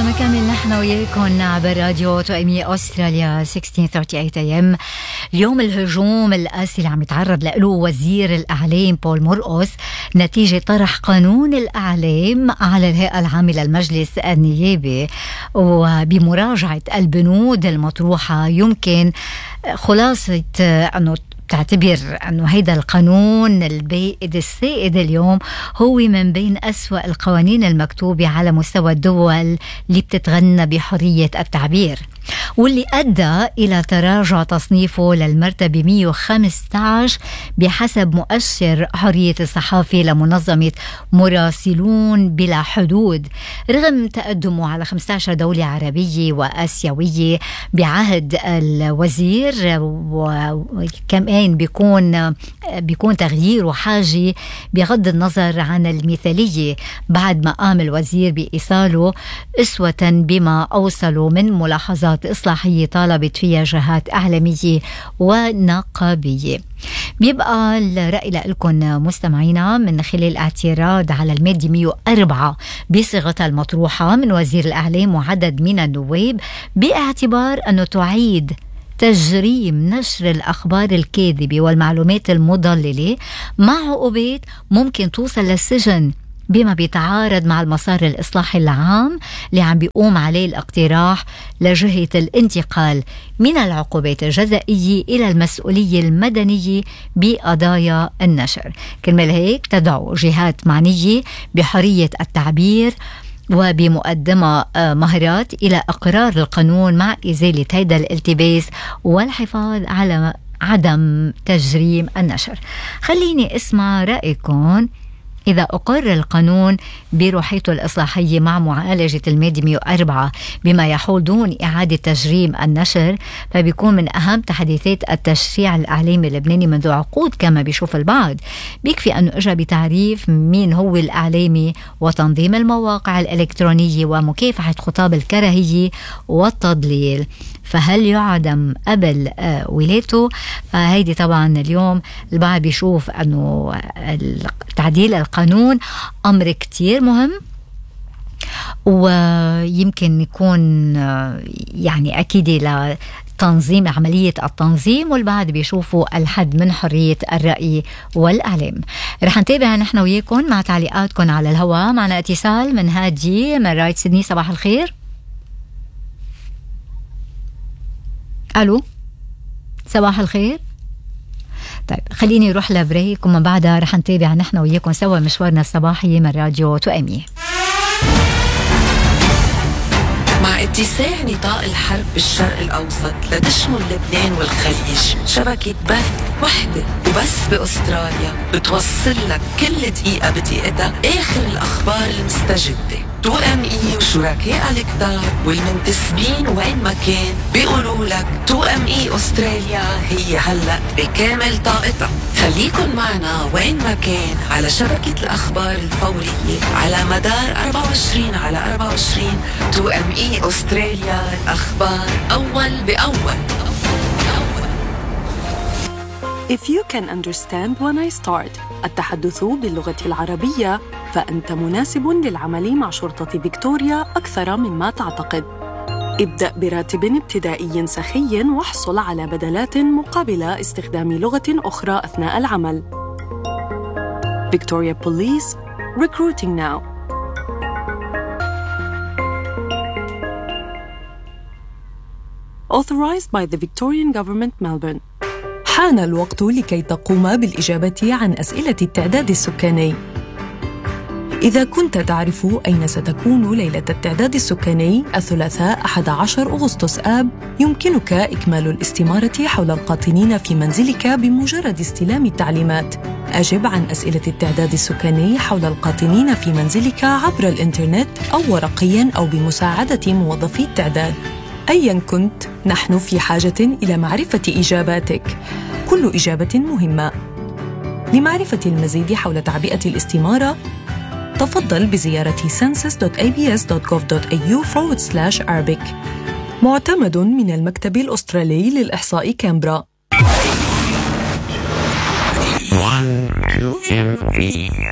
ونكمل نحن وياكم عبر راديو توأمية أستراليا 1638 AM. اليوم الهجوم القاسي اللي عم يتعرض له وزير الإعلام بول مرقص نتيجة طرح قانون الإعلام على الهيئة العامة للمجلس النيابي، وبمراجعة البنود المطروحة يمكن خلاصة أنه تعتبر أنه هيدا القانون البائد السائد اليوم هو من أسوأ القوانين المكتوبة على مستوى الدول اللي بتتغنى بحرية التعبير، واللي أدى إلى تراجع تصنيفه للمرتبة 115 بحسب مؤشر حرية الصحافة لمنظمة مراسلون بلا حدود، رغم تقدمه على 15 دولة عربية وآسيوية بعهد الوزير. وكمان بيكون تغيير حاجي بغض النظر عن المثالية بعد ما قام الوزير بإيصاله أسوة بما أوصلوا من ملاحظات إصلاحية طالبت فيها جهات إعلامية ونقابية. بيبقى الرأي لكم مستمعينا من خلال اعتراض على المادة 104 بصيغتها المطروحة من وزير الإعلام وعدد من النواب، باعتبار أنه تعيد تجريم نشر الأخبار الكاذبة والمعلومات المضللة مع عقوبات ممكن توصل للسجن، بما بيتعارض مع المسار الإصلاحي العام اللي عم بيقوم عليه الاقتراح لجهة الانتقال من العقوبات الجزائية إلى المسؤولية المدنية بقضايا النشر. كرمال هيك تدعو جهات معنية بحرية التعبير وبمقدمة مهارات إلى إقرار القانون مع إزالة هيدا الالتباس والحفاظ على عدم تجريم النشر. خليني اسمع رأيكم إذا أقر القانون بروحيته الإصلاحية مع معالجة المادة 104 بما يحول دون إعادة تجريم النشر، فبيكون من أهم تحديثات التشريع الإعلامي اللبناني منذ عقود كما بيشوف البعض. بيكفي أنه إجا بتعريف مين هو الإعلامي وتنظيم المواقع الإلكترونية ومكافحة خطاب الكراهية والتضليل، فهل يعدم قبل ولادته؟ فهيدي طبعا اليوم البعض بيشوف أنه تعديل القانون أمر كتير مهم، ويمكن يكون يعني أكيد لتنظيم عملية التنظيم، والبعض بيشوفوا الحد من حرية الرأي والإعلام. رح نتابع نحن وياكم مع تعليقاتكم على الهواء. معنا اتصال من هادي من رايت سيدني. صباح الخير. ألو، صباح الخير. طيب خليني نروح لبريك ومن بعدها رح نتابع نحن وياكم سوا مشوارنا الصباحي من راديو توأمية. مع اتساع نطاق الحرب بالشرق الأوسط لتشمل لبنان والخليج، شبكة بث وحدة وبس بأستراليا بتوصل لك كل دقيقة بدقيقتها آخر الأخبار المستجدة. توأمية وشركاء الكتار والمنتسبين وين ما كان بيقولوا لك توأمية أستراليا هي هلأ بكامل طاقتها. خليكن معنا وين ما كان على شبكة الأخبار الفورية على مدار 24/24. توأمية أستراليا، الأخبار أول بأول. If you can understand when I start التحدث باللغة العربية، فأنت مناسب للعمل مع شرطة فيكتوريا أكثر مما تعتقد. ابدأ براتب ابتدائي سخي واحصل على بدلات مقابل استخدام لغة أخرى أثناء العمل. Victoria Police, recruiting now. Authorized by the Victorian Government, Melbourne. حان الوقت لكي تقوم بالإجابة عن أسئلة التعداد السكاني. إذا كنت تعرف أين ستكون ليلة التعداد السكاني الثلاثاء 11 أغسطس آب، يمكنك إكمال الاستمارة حول القاطنين في منزلك بمجرد استلام التعليمات. أجب عن أسئلة التعداد السكاني حول القاطنين في منزلك عبر الإنترنت أو ورقياً أو بمساعدة موظفي التعداد. أياً كنت، نحن في حاجة إلى معرفة إجاباتك. كل إجابة مهمة. لمعرفة المزيد حول تعبئة الاستمارة، تفضل بزيارة census.abs.gov.au/Arabic. معتمد من المكتب الأسترالي للإحصاء كامبرا. 1 2 3